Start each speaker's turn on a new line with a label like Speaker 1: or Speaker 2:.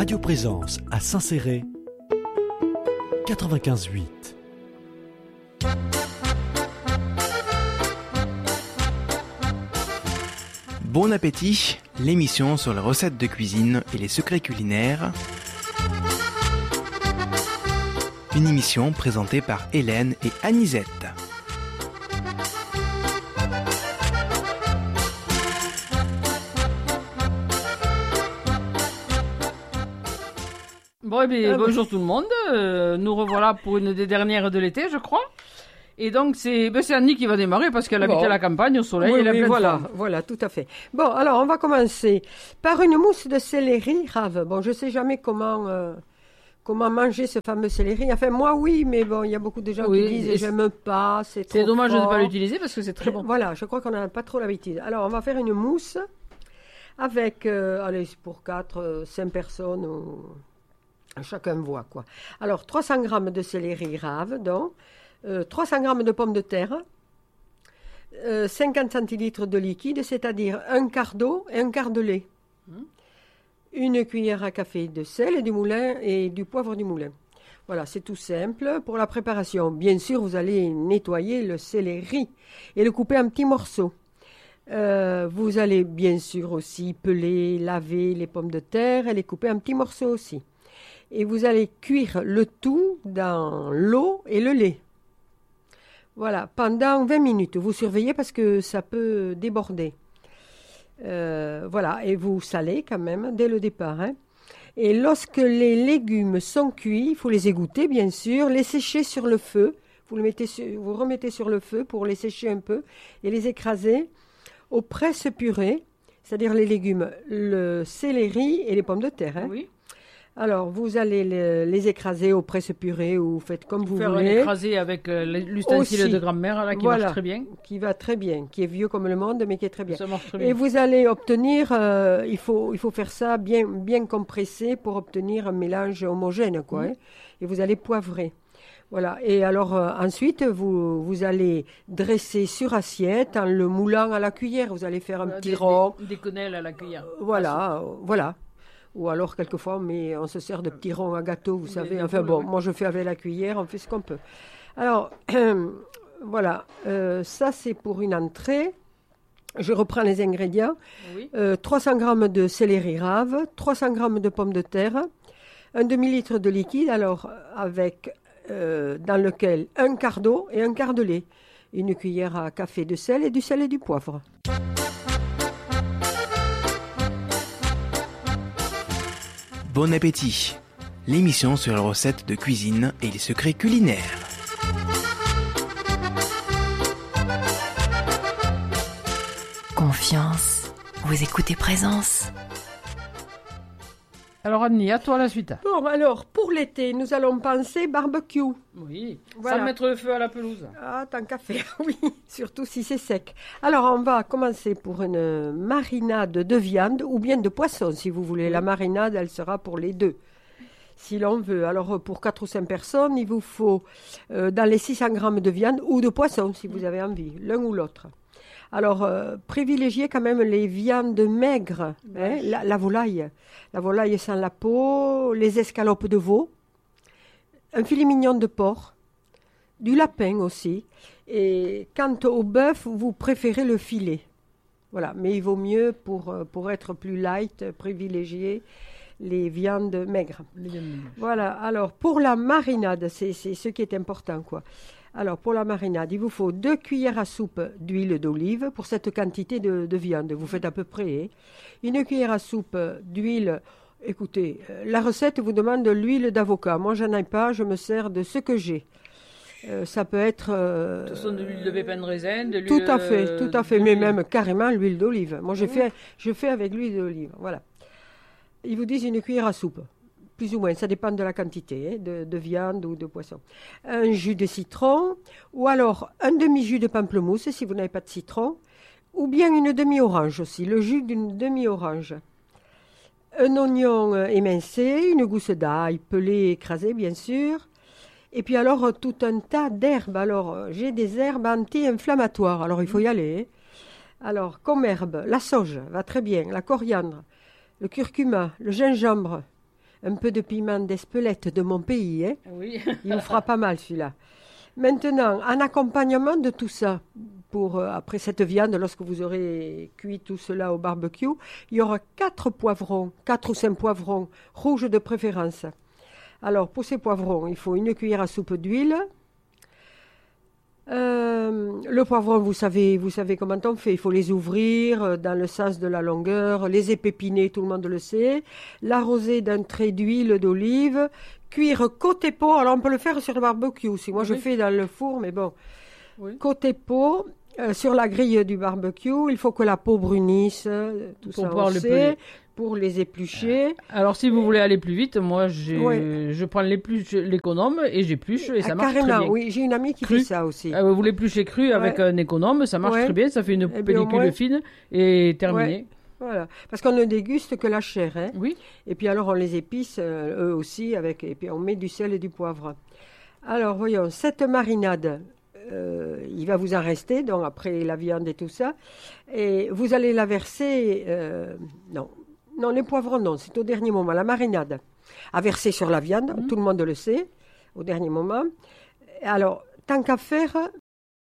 Speaker 1: Radio Présence à Saint-Céré, 95.8.
Speaker 2: Bon appétit, l'émission sur les recettes de cuisine et les secrets culinaires. Une émission présentée par Hélène et Anisette.
Speaker 3: Bon, eh bien, bonjour tout le monde. Nous revoilà pour une des dernières de l'été, je crois. Et donc, c'est Annie qui va démarrer parce qu'elle habite à la campagne, au soleil.
Speaker 4: Oui,
Speaker 3: et elle
Speaker 4: voilà, tout à fait. Bon, alors, on va commencer par une mousse de céleri rave. Bon, je sais jamais comment manger ce fameux céleri. Enfin, moi, oui, mais bon, il y a beaucoup de gens qui disent « j'aime pas, c'est trop
Speaker 3: dommage
Speaker 4: fort.
Speaker 3: de ne pas l'utiliser parce que c'est très bon.
Speaker 4: Voilà, je crois qu'on n'a pas trop l'habitude. Alors, on va faire une mousse avec, pour 5 personnes, chacun voit, quoi. Alors, 300 g de céleri rave, donc, 300 g de pommes de terre, 50 centilitres de liquide, c'est-à-dire un quart d'eau et un quart de lait. Une cuillère à café de sel et du moulin et du poivre du moulin. Voilà, c'est tout simple. Pour la préparation, bien sûr, vous allez nettoyer le céleri et le couper en petits morceaux. Vous allez bien sûr aussi peler, laver les pommes de terre et les couper en petits morceaux aussi. Et vous allez cuire le tout dans l'eau et le lait. Voilà, pendant 20 minutes. Vous surveillez parce que ça peut déborder. Voilà, et vous salez quand même dès le départ. Et lorsque les légumes sont cuits, il faut les égoutter bien sûr, les sécher sur le feu. Vous remettez sur le feu pour les sécher un peu et les écraser au presse-purée, c'est-à-dire les légumes, le céleri et les pommes de terre.
Speaker 3: Oui.
Speaker 4: Alors, vous allez les écraser au presse-purée ou faites comme vous voulez.
Speaker 3: L'écraser avec l'ustensile de grand-mère là, qui marche très bien.
Speaker 4: Qui va très bien, qui est vieux comme le monde, mais qui est très bien.
Speaker 3: Ça marche très bien.
Speaker 4: Et vous allez obtenir, il faut faire ça bien compressé pour obtenir un mélange homogène, quoi. Et vous allez poivrer. Voilà. Et alors, ensuite, vous allez dresser sur assiette en le moulant à la cuillère. Vous allez faire un petit rond.
Speaker 3: Des quenelles à la cuillère.
Speaker 4: Voilà. Ou alors, quelquefois, mais on se sert de petits ronds à gâteau, vous savez. Enfin bon, moi, je fais avec la cuillère, on fait ce qu'on peut. Alors, voilà, ça, c'est pour une entrée. Je reprends les ingrédients. Oui. 300 g de céleri rave, 300 g de pommes de terre, un demi-litre de liquide, alors, avec, dans lequel un quart d'eau et un quart de lait, une cuillère à café de sel et du sel et du poivre.
Speaker 2: Bon appétit, l'émission sur les recettes de cuisine et les secrets culinaires.
Speaker 5: Confiance, vous écoutez Présence.
Speaker 3: Alors Annie, à toi la suite.
Speaker 4: Bon, alors, pour l'été, nous allons penser barbecue.
Speaker 3: Oui,
Speaker 4: voilà.
Speaker 3: Sans mettre le feu à la pelouse.
Speaker 4: Ah, tant qu'à faire, oui, surtout si c'est sec. Alors, on va commencer pour une marinade de viande ou bien de poisson, si vous voulez. La marinade, elle sera pour les deux, si l'on veut. Alors, pour 4 ou 5 personnes, il vous faut dans les 600 g de viande ou de poisson, si vous avez envie, l'un ou l'autre. Alors, privilégiez quand même les viandes maigres, la volaille. La volaille sans la peau, les escalopes de veau, un filet mignon de porc, du lapin aussi. Et quant au bœuf, vous préférez le filet. Voilà, mais il vaut mieux, pour être plus light, privilégier les viandes maigres. Voilà, alors pour la marinade, c'est ce qui est important, quoi. Alors, pour la marinade, il vous faut 2 cuillères à soupe d'huile d'olive pour cette quantité de viande. Vous faites à peu près. Une cuillère à soupe d'huile. Écoutez, la recette vous demande de l'huile d'avocat. Moi, je n'en ai pas. Je me sers de ce que j'ai. Ça peut être...
Speaker 3: Ce sont de l'huile de pépin de raisin, de l'huile...
Speaker 4: Tout à fait. Mais même carrément l'huile d'olive. Moi, je fais avec l'huile d'olive. Voilà. Ils vous disent une cuillère à soupe. Plus ou moins, ça dépend de la quantité de viande ou de poisson. Un jus de citron, ou alors un demi-jus de pamplemousse si vous n'avez pas de citron, ou bien une demi-orange aussi, le jus d'une demi-orange. Un oignon émincé, une gousse d'ail pelée écrasée bien sûr, et puis alors tout un tas d'herbes. Alors j'ai des herbes anti-inflammatoires, alors il faut y aller. Alors comme herbe, la sauge va très bien, la coriandre, le curcuma, le gingembre, un peu de piment d'Espelette de mon pays. Hein.
Speaker 3: Oui.
Speaker 4: Il vous fera pas mal celui-là. Maintenant, en accompagnement de tout ça, après cette viande, lorsque vous aurez cuit tout cela au barbecue, il y aura 4 ou 5 poivrons, rouges de préférence. Alors, pour ces poivrons, il faut une cuillère à soupe d'huile. Le poivron, vous savez comment on fait. Il faut les ouvrir dans le sens de la longueur, les épépiner, tout le monde le sait. L'arroser d'un trait d'huile d'olive. Cuire côté peau. Alors, on peut le faire sur le barbecue. Si moi, je fais dans le four, mais bon. Oui. Côté peau. Sur la grille du barbecue, il faut que la peau brunisse, tout ça on sait, pour les éplucher.
Speaker 3: Alors si vous voulez aller plus vite, moi je prends l'économe et j'épluche et ça marche très bien.
Speaker 4: Oui, j'ai une amie qui fait ça aussi.
Speaker 3: Vous l'épluchez cru avec un économe, ça marche très bien, ça fait une pellicule fine et terminé.
Speaker 4: Ouais. Voilà, parce qu'on ne déguste que la chair. Hein.
Speaker 3: Oui.
Speaker 4: Et puis alors on les épice, eux aussi, et puis on met du sel et du poivre. Alors voyons, cette marinade... il va vous en rester, donc après la viande et tout ça. Et vous allez la verser... non, les poivrons, non, c'est au dernier moment. La marinade à verser sur la viande, tout le monde le sait, au dernier moment. Alors, tant qu'à faire,